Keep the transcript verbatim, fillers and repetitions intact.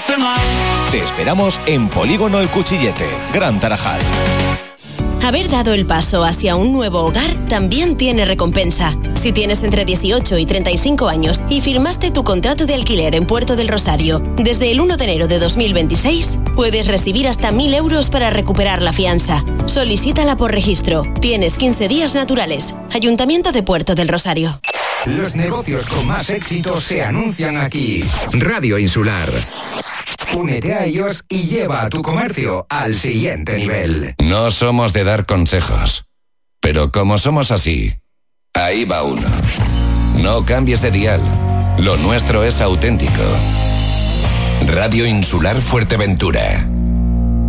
doce más. Te esperamos en Polígono El Cuchillete, Gran Tarajal. Haber dado el paso hacia un nuevo hogar también tiene recompensa. Si tienes entre dieciocho y treinta y cinco años y firmaste tu contrato de alquiler en Puerto del Rosario desde el primero de enero de dos mil veintiséis, puedes recibir hasta mil euros para recuperar la fianza. Solicítala por registro. Tienes quince días naturales. Ayuntamiento de Puerto del Rosario. Los negocios con más éxito se anuncian aquí. Radio Insular. Únete a ellos y lleva a tu comercio al siguiente nivel. No somos de dar consejos, pero como somos así, ahí va uno. No cambies de dial. Lo nuestro es auténtico. Radio Insular Fuerteventura.